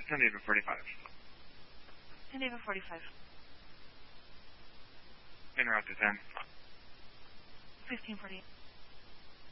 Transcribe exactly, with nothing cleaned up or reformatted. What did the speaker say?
ten David forty-five. ten David forty-five. En route to ten. fifteen forty-eight.